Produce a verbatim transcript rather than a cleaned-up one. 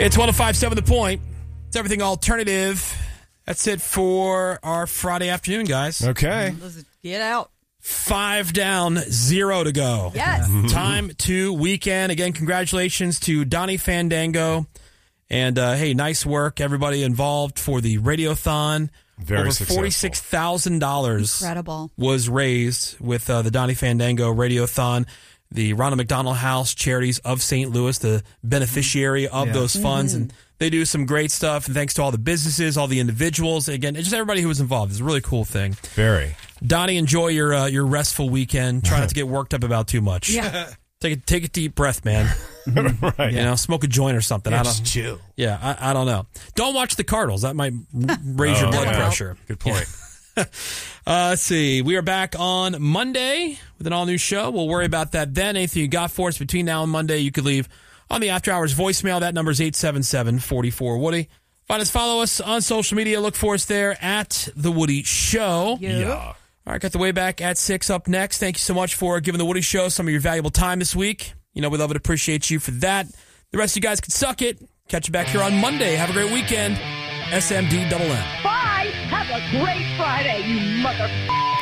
It's one oh five point seven The Point. It's everything alternative. That's it for our Friday afternoon, guys. Okay. Let's get out. Five down, zero to go. Yes. Time to weekend. Again, congratulations to Donnie Fandango. And, uh, hey, nice work, everybody involved for the Radiothon. Very Over successful. forty-six thousand dollars Incredible. was raised with uh, the Donnie Fandango Radiothon. The Ronald McDonald House Charities of Saint Louis, the beneficiary of Yeah. those funds. And they do some great stuff. And thanks to all the businesses, all the individuals. Again, just everybody who was involved. It's a really cool thing. Very. Donnie, enjoy your uh, your restful weekend. Try not to get worked up about too much. Yeah. Take a, take a deep breath, man. Right. You know, smoke a joint or something. Yeah, I don't, just chill. Yeah, I, I don't know. Don't watch the Cardinals. That might raise your Oh, blood yeah. pressure. Good point. Uh, let's see. We are back on Monday with an all-new show. We'll worry about that then. Anything you got for us between now and Monday, you could leave on the After Hours voicemail. That number is eight seven seven, four four, Woody. Find us, follow us on social media. Look for us there at The Woody Show. Yeah. Yeah. All right, got the way back at six up next. Thank you so much for giving The Woody Show some of your valuable time this week. You know, we love and appreciate you for that. The rest of you guys can suck it. Catch you back here on Monday. Have a great weekend. S M D double M. Bye. Have a great Friday, you mother.